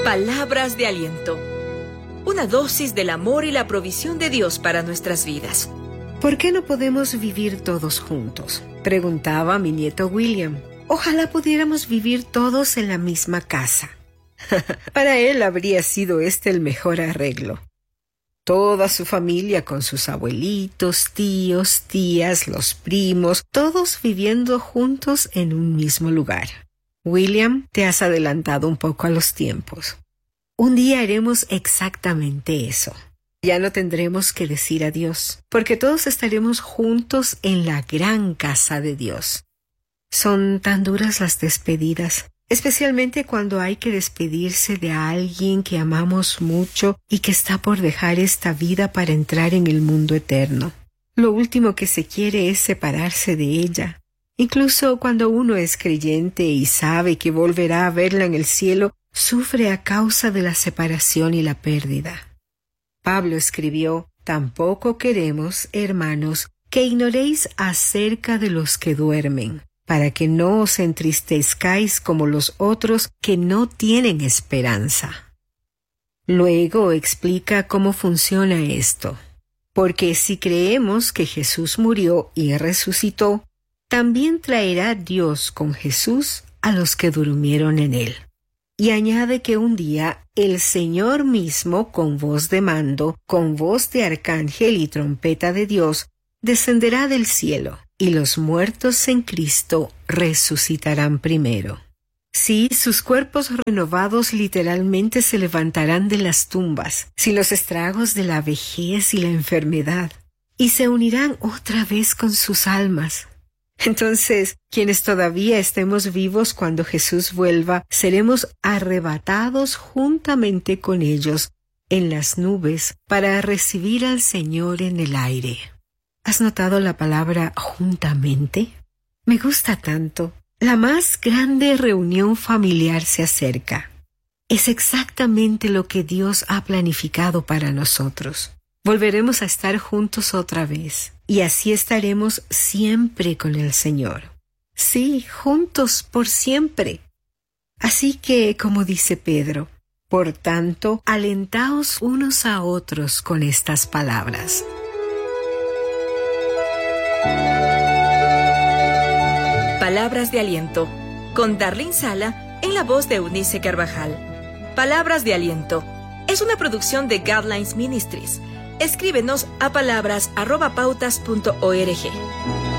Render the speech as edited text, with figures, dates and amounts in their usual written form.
Palabras de aliento. Una dosis del amor y la provisión de Dios para nuestras vidas. ¿Por qué no podemos vivir todos juntos?, preguntaba mi nieto William. Ojalá pudiéramos vivir todos en la misma casa. Para él habría sido este el mejor arreglo. Toda su familia con sus abuelitos, tíos, tías, los primos, todos viviendo juntos en un mismo lugar. William, te has adelantado un poco a los tiempos. Un día haremos exactamente eso. Ya no tendremos que decir adiós, porque todos estaremos juntos en la gran casa de Dios. Son tan duras las despedidas, especialmente cuando hay que despedirse de alguien que amamos mucho y que está por dejar esta vida para entrar en el mundo eterno. Lo último que se quiere es separarse de ella. Incluso cuando uno es creyente y sabe que volverá a verla en el cielo, sufre a causa de la separación y la pérdida. Pablo escribió: «Tampoco queremos, hermanos, que ignoréis acerca de los que duermen, para que no os entristezcáis como los otros que no tienen esperanza». Luego explica cómo funciona esto. Porque si creemos que Jesús murió y resucitó, también traerá Dios con Jesús a los que durmieron en él. Y añade que un día el Señor mismo, con voz de mando, con voz de arcángel y trompeta de Dios, descenderá del cielo, y los muertos en Cristo resucitarán primero. Sí, sus cuerpos renovados literalmente se levantarán de las tumbas, sin los estragos de la vejez y la enfermedad, y se unirán otra vez con sus almas. Entonces, quienes todavía estemos vivos cuando Jesús vuelva, seremos arrebatados juntamente con ellos en las nubes para recibir al Señor en el aire. ¿Has notado la palabra juntamente? Me gusta tanto. La más grande reunión familiar se acerca. Es exactamente lo que Dios ha planificado para nosotros. Volveremos a estar juntos otra vez, y así estaremos siempre con el Señor. Sí, juntos por siempre. Así que, como dice Pedro, por tanto, alentaos unos a otros con estas palabras. Palabras de aliento, con Darlene Sala en la voz de Eunice Carvajal. Palabras de aliento es una producción de Guidelines Ministries. Escríbenos a palabras@pautas.org.